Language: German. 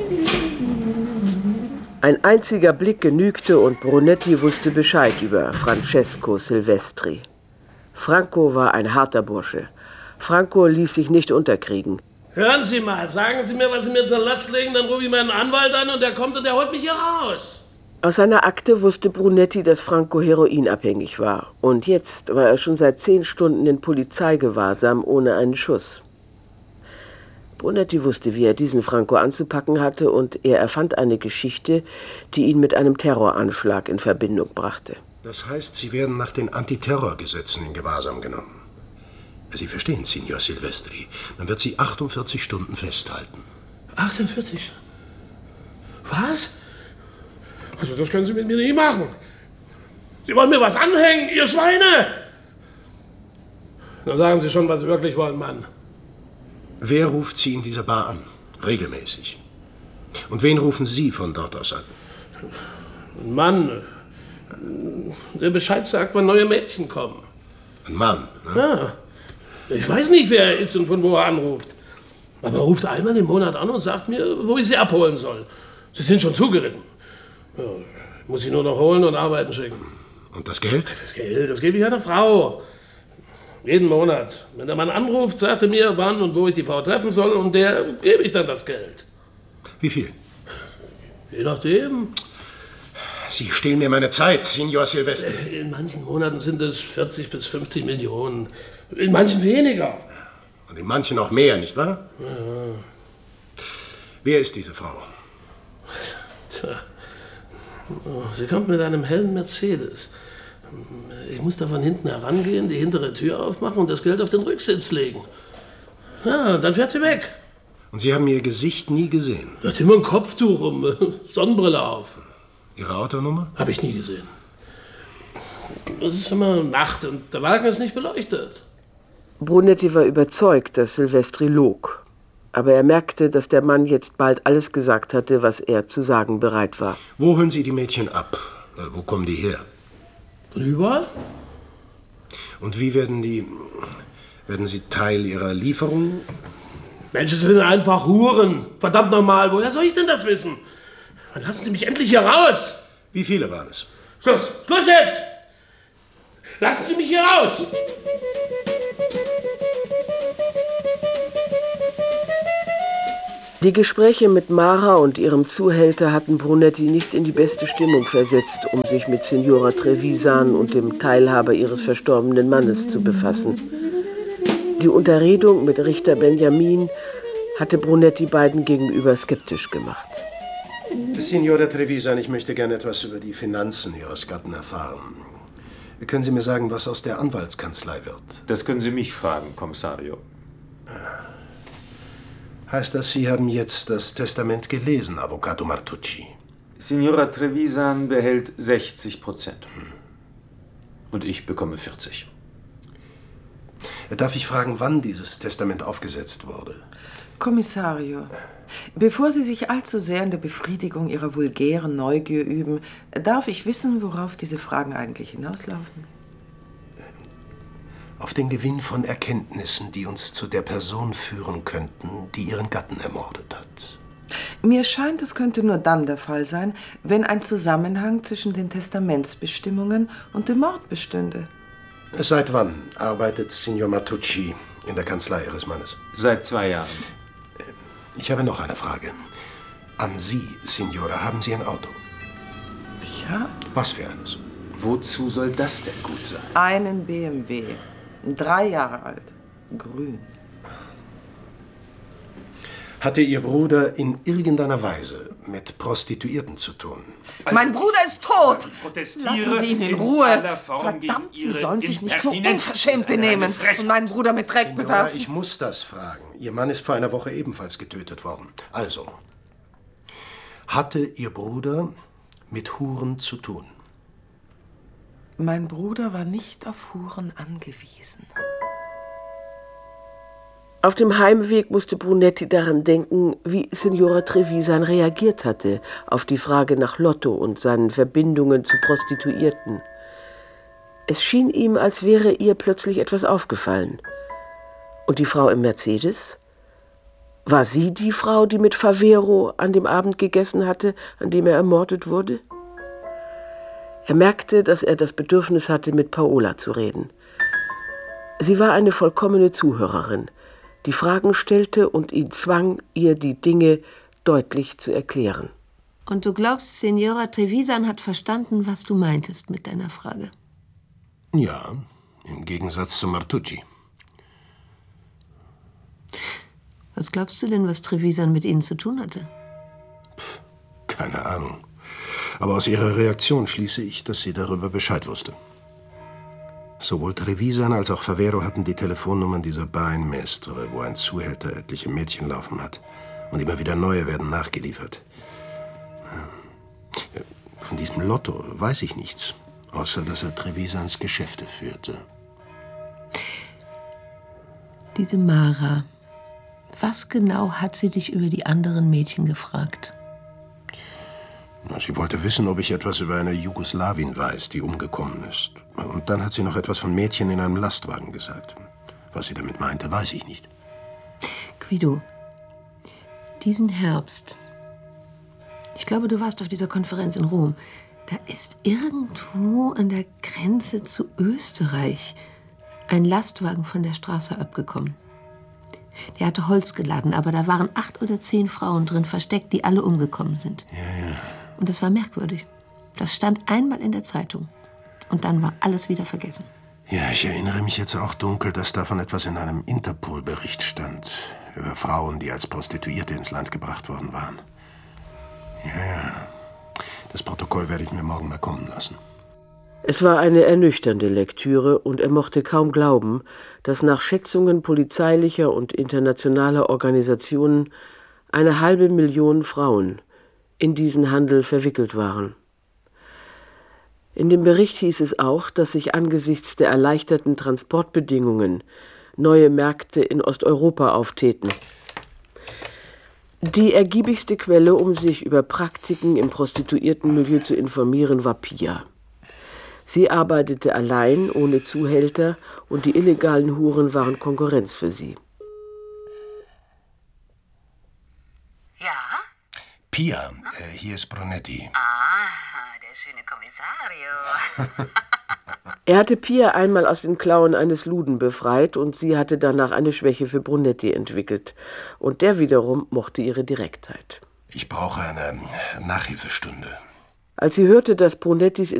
Ein einziger Blick genügte und Brunetti wusste Bescheid über Francesco Silvestri. Franco war ein harter Bursche. Franco ließ sich nicht unterkriegen. Hören Sie mal, sagen Sie mir, was Sie mir zur Last legen, dann rufe ich meinen Anwalt an und der kommt und der holt mich hier raus. Aus seiner Akte wusste Brunetti, dass Franco heroinabhängig war. Und jetzt war er schon seit 10 Stunden in Polizeigewahrsam ohne einen Schuss. Brunetti wusste, wie er diesen Franco anzupacken hatte, und er erfand eine Geschichte, die ihn mit einem Terroranschlag in Verbindung brachte. Das heißt, Sie werden nach den Antiterrorgesetzen in Gewahrsam genommen. Sie verstehen, Signor Silvestri. Man wird Sie 48 Stunden festhalten. 48? Was? Also das können Sie mit mir nicht machen. Sie wollen mir was anhängen, ihr Schweine! Na sagen Sie schon, was Sie wirklich wollen, Mann. Wer ruft Sie in dieser Bar an? Regelmäßig. Und wen rufen Sie von dort aus an? Ein Mann, der Bescheid sagt, wann neue Mädchen kommen. Ein Mann? Ne? Ja. Ich weiß nicht, wer er ist und von wo er anruft. Aber er ruft einmal im Monat an und sagt mir, wo ich sie abholen soll. Sie sind schon zugeritten. Ja, muss ich nur noch holen und arbeiten schicken. Und das Geld? Das Geld, das gebe ich einer Frau. Jeden Monat. Wenn der Mann anruft, sagt er mir, wann und wo ich die Frau treffen soll, und der gebe ich dann das Geld. Wie viel? Je nachdem. Sie stehlen mir meine Zeit, Signor Silvestri. In manchen Monaten sind es 40 bis 50 Millionen. In manchen weniger. Und in manchen noch mehr, nicht wahr? Ja. Wer ist diese Frau? Tja. Oh, sie kommt mit einem hellen Mercedes. Ich muss da von hinten herangehen, die hintere Tür aufmachen und das Geld auf den Rücksitz legen. Ja, dann fährt sie weg. Und Sie haben ihr Gesicht nie gesehen? Da hat immer ein Kopftuch Sonnenbrille auf. Ihre Autonummer? Habe ich nie gesehen. Es ist immer Nacht und der Wagen ist nicht beleuchtet. Brunetti war überzeugt, dass Silvestri log. Aber er merkte, dass der Mann jetzt bald alles gesagt hatte, was er zu sagen bereit war. Wo holen Sie die Mädchen ab? Wo kommen die her? Von überall? Und wie werden Sie Teil Ihrer Lieferung? Menschen sind einfach Huren. Verdammt nochmal, woher soll ich denn das wissen? Dann lassen Sie mich endlich hier raus. Wie viele waren es? Schluss jetzt! Lassen Sie mich hier raus! Die Gespräche mit Mara und ihrem Zuhälter hatten Brunetti nicht in die beste Stimmung versetzt, um sich mit Signora Trevisan und dem Teilhaber ihres verstorbenen Mannes zu befassen. Die Unterredung mit Richter Benjamin hatte Brunetti beiden gegenüber skeptisch gemacht. Signora Trevisan, ich möchte gerne etwas über die Finanzen Ihres Gatten erfahren. Können Sie mir sagen, was aus der Anwaltskanzlei wird? Das können Sie mich fragen, Kommissario. Heißt das, Sie haben jetzt das Testament gelesen, Avvocato Martucci? Signora Trevisan behält 60%. Und ich bekomme 40%. Darf ich fragen, wann dieses Testament aufgesetzt wurde? Kommissario, bevor Sie sich allzu sehr in der Befriedigung Ihrer vulgären Neugier üben, darf ich wissen, worauf diese Fragen eigentlich hinauslaufen? Auf den Gewinn von Erkenntnissen, die uns zu der Person führen könnten, die Ihren Gatten ermordet hat. Mir scheint, es könnte nur dann der Fall sein, wenn ein Zusammenhang zwischen den Testamentsbestimmungen und dem Mord bestünde. Seit wann arbeitet Signor Martucci in der Kanzlei Ihres Mannes? Seit 2 Jahren. Ich habe noch eine Frage. An Sie, Signora, haben Sie ein Auto? Ja? Was für eines? Wozu soll das denn gut sein? Einen BMW. 3 Jahre alt. Grün. Hatte Ihr Bruder in irgendeiner Weise mit Prostituierten zu tun? Mein Bruder ist tot! Protestiere Lassen Sie ihn in Ruhe! Verdammt, Sie sollen sich nicht so unverschämt benehmen und meinen Bruder mit Dreck Signora, bewerfen. ich muss das fragen. Ihr Mann ist vor einer Woche ebenfalls getötet worden. Also, hatte Ihr Bruder mit Huren zu tun? Mein Bruder war nicht auf Huren angewiesen. Auf dem Heimweg musste Brunetti daran denken, wie Signora Trevisan reagiert hatte auf die Frage nach Lotto und seinen Verbindungen zu Prostituierten. Es schien ihm, als wäre ihr plötzlich etwas aufgefallen. Und die Frau im Mercedes? War sie die Frau, die mit Favero an dem Abend gegessen hatte, an dem er ermordet wurde? Er merkte, dass er das Bedürfnis hatte, mit Paola zu reden. Sie war eine vollkommene Zuhörerin, die Fragen stellte und ihn zwang, ihr die Dinge deutlich zu erklären. Und du glaubst, Signora Trevisan hat verstanden, was du meintest mit deiner Frage? Ja, im Gegensatz zu Martucci. Was glaubst du denn, was Trevisan mit ihnen zu tun hatte? Keine Ahnung. Aber aus ihrer Reaktion schließe ich, dass sie darüber Bescheid wusste. Sowohl Trevisan als auch Favero hatten die Telefonnummern dieser Bar in Mestre, wo ein Zuhälter etliche Mädchen laufen hat. Und immer wieder neue werden nachgeliefert. Von diesem Lotto weiß ich nichts, außer dass er Trevisans Geschäfte führte. Diese Mara, was genau hat sie dich über die anderen Mädchen gefragt? Sie wollte wissen, ob ich etwas über eine Jugoslawin weiß, die umgekommen ist. Und dann hat sie noch etwas von Mädchen in einem Lastwagen gesagt. Was sie damit meinte, weiß ich nicht. Guido, diesen Herbst, ich glaube, du warst auf dieser Konferenz in Rom, da ist irgendwo an der Grenze zu Österreich ein Lastwagen von der Straße abgekommen. Der hatte Holz geladen, aber da waren 8 oder 10 Frauen drin versteckt, die alle umgekommen sind. Ja. Und das war merkwürdig. Das stand einmal in der Zeitung. Und dann war alles wieder vergessen. Ja, ich erinnere mich jetzt auch dunkel, dass davon etwas in einem Interpol-Bericht stand. Über Frauen, die als Prostituierte ins Land gebracht worden waren. Ja. Das Protokoll werde ich mir morgen mal kommen lassen. Es war eine ernüchternde Lektüre und er mochte kaum glauben, dass nach Schätzungen polizeilicher und internationaler Organisationen 500.000 Frauen in diesen Handel verwickelt waren. In dem Bericht hieß es auch, dass sich angesichts der erleichterten Transportbedingungen neue Märkte in Osteuropa auftäten. Die ergiebigste Quelle, um sich über Praktiken im Prostituiertenmilieu zu informieren, war Pia. Sie arbeitete allein, ohne Zuhälter, und die illegalen Huren waren Konkurrenz für sie. Ja? Pia, hier ist Brunetti. Ah, der schöne Kommissario. Er hatte Pia einmal aus den Klauen eines Luden befreit und sie hatte danach eine Schwäche für Brunetti entwickelt. Und der wiederum mochte ihre Direktheit. Ich brauche eine Nachhilfestunde. Als sie hörte, dass Brunettis